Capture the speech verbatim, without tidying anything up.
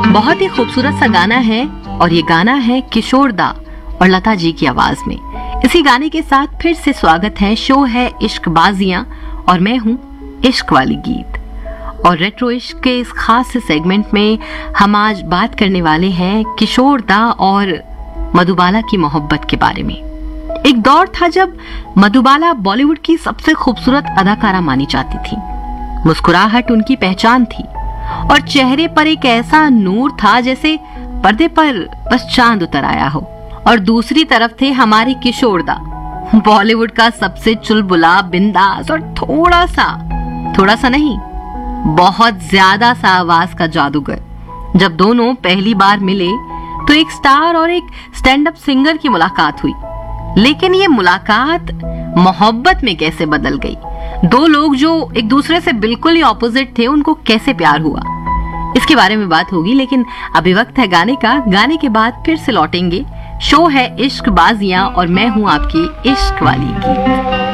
बहुत ही खूबसूरत सा गाना है और ये गाना है किशोर दा और लता जी की आवाज में। इसी गाने के साथ फिर से स्वागत है। शो है इश्क बाजियां और मैं हूं इश्क वाली गीत। और रेट्रो इश्क के इस खास सेगमेंट में हम आज बात करने वाले हैं किशोर दा और मधुबाला की मोहब्बत के बारे में। एक दौर था जब मधुबाला बॉलीवुड की सबसे खूबसूरत अदाकारा मानी जाती थी। मुस्कुराहट उनकी पहचान थी और चेहरे पर एक ऐसा नूर था जैसे पर्दे पर बस चांद उतर आया हो। और दूसरी तरफ थे हमारे किशोर दा, बॉलीवुड का सबसे चुलबुला, बिंदास और थोड़ा सा थोड़ा सा नहीं बहुत ज्यादा सा आवाज का जादूगर। जब दोनों पहली बार मिले तो एक स्टार और एक स्टैंड अप सिंगर की मुलाकात हुई। लेकिन ये मुलाकात मोहब्बत में कैसे बदल गई? दो लोग जो एक दूसरे से बिल्कुल ही ऑपोजिट थे, उनको कैसे प्यार हुआ, इसके बारे में बात होगी। लेकिन अभी वक्त है गाने का। गाने के बाद फिर से लौटेंगे। शो है इश्क बाजियां और मैं हूं आपकी इश्क वाली गीत।